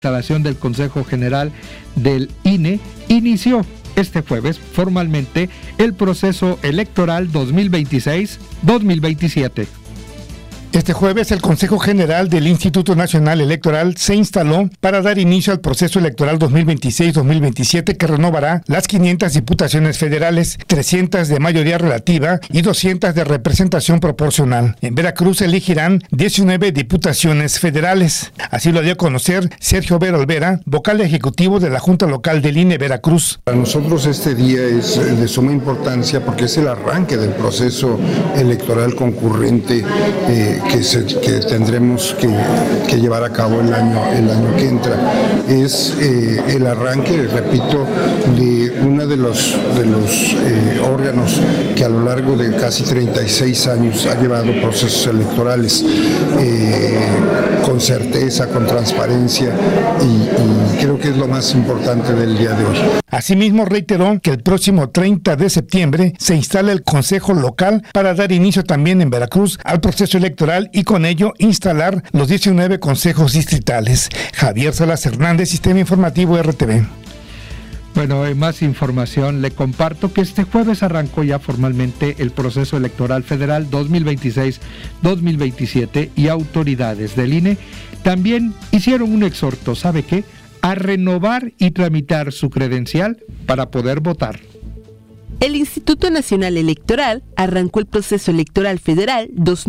instalación del Consejo General del INE inició este jueves formalmente el proceso electoral 2026-2027. Este jueves, el Consejo General del Instituto Nacional Electoral se instaló para dar inicio al proceso electoral 2026-2027 que renovará las 500 diputaciones federales, 300 de mayoría relativa y 200 de representación proporcional. En Veracruz se elegirán 19 diputaciones federales. Así lo dio a conocer Sergio Vera Olvera, vocal ejecutivo de la Junta Local del INE Veracruz. Para nosotros este día es de suma importancia porque es el arranque del proceso electoral concurrente que tendremos que llevar a cabo el año que entra. Es el arranque, repito, de uno de los órganos que a lo largo de casi 36 años ha llevado procesos electorales con certeza, con transparencia y creo que es lo más importante del día de hoy. Asimismo, reiteró que el próximo 30 de septiembre se instala el Consejo Local para dar inicio también en Veracruz al proceso electoral y con ello instalar los 19 consejos distritales. Javier Salas Hernández, Sistema Informativo RTV. Bueno, en más información le comparto que este jueves arrancó ya formalmente el proceso electoral federal 2026-2027 y autoridades del INE también hicieron un exhorto, ¿sabe qué?, a renovar y tramitar su credencial para poder votar. El Instituto Nacional Electoral arrancó el proceso electoral federal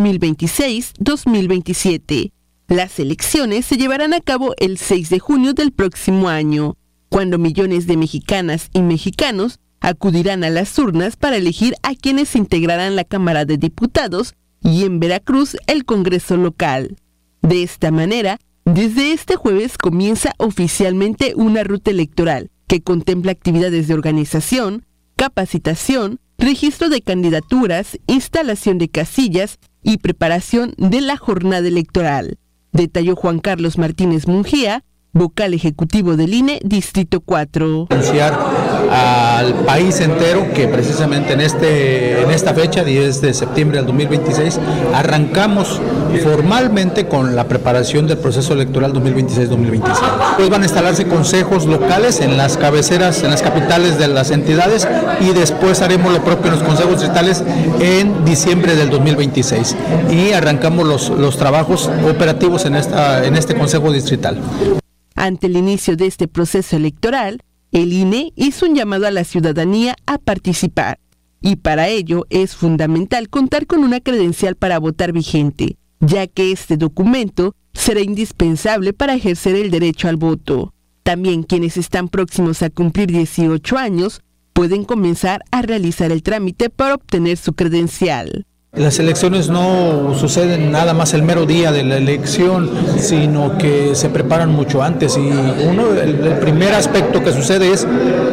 2026-2027. Las elecciones se llevarán a cabo el 6 de junio del próximo año, cuando millones de mexicanas y mexicanos acudirán a las urnas para elegir a quienes integrarán la Cámara de Diputados y en Veracruz el Congreso local. De esta manera, desde este jueves comienza oficialmente una ruta electoral que contempla actividades de organización, capacitación, registro de candidaturas, instalación de casillas y preparación de la jornada electoral, detalló Juan Carlos Martínez Mungía, vocal ejecutivo del INE Distrito 4. Anunciar al país entero que precisamente en esta fecha, 10 de septiembre del 2026, arrancamos formalmente con la preparación del proceso electoral 2026-2027. Pues van a instalarse consejos locales en las cabeceras, en las capitales de las entidades y después haremos lo propio en los consejos distritales en diciembre del 2026 y arrancamos los trabajos operativos en este consejo distrital. Ante el inicio de este proceso electoral, el INE hizo un llamado a la ciudadanía a participar, y para ello es fundamental contar con una credencial para votar vigente, ya que este documento será indispensable para ejercer el derecho al voto. También quienes están próximos a cumplir 18 años pueden comenzar a realizar el trámite para obtener su credencial. Las elecciones no suceden nada más el mero día de la elección, sino que se preparan mucho antes y el primer aspecto que sucede es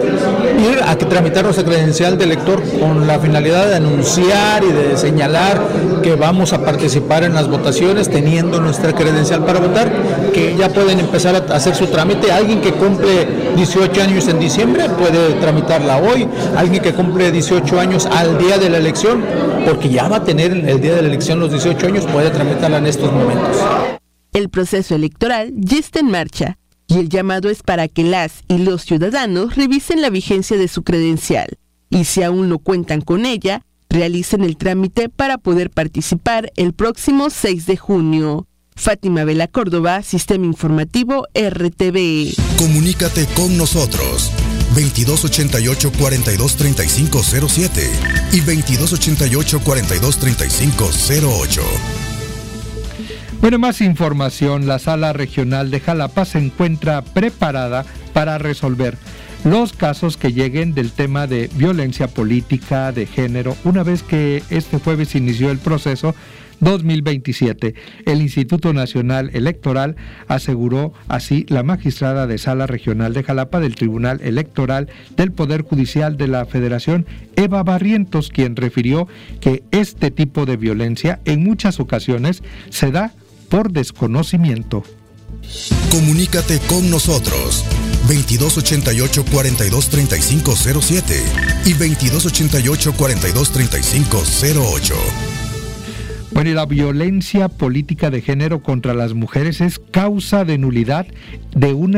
ir a tramitar nuestra credencial de elector con la finalidad de anunciar y de señalar que vamos a participar en las votaciones teniendo nuestra credencial para votar, que ya pueden empezar a hacer su trámite. Alguien que cumple 18 años en diciembre puede tramitarla hoy, alguien que cumple 18 años al día de la elección, porque ya va a tener el día de la elección los 18 años, puede tramitarla en estos momentos. El proceso electoral ya está en marcha y el llamado es para que las y los ciudadanos revisen la vigencia de su credencial y si aún no cuentan con ella, realicen el trámite para poder participar el próximo 6 de junio. Fátima Vela Córdoba, Sistema Informativo RTV. Comunícate con nosotros. 2288-423507 y 2288-423508. Bueno, más información. La Sala Regional de Jalapa se encuentra preparada para resolver los casos que lleguen del tema de violencia política, de género, una vez que este jueves inició el proceso 2027. El Instituto Nacional Electoral aseguró así la magistrada de Sala Regional de Jalapa del Tribunal Electoral del Poder Judicial de la Federación, Eva Barrientos, quien refirió que este tipo de violencia en muchas ocasiones se da por desconocimiento. Comunícate con nosotros. 2288-423507 y 2288-423508. Bueno, y la violencia política de género contra las mujeres es causa de nulidad de una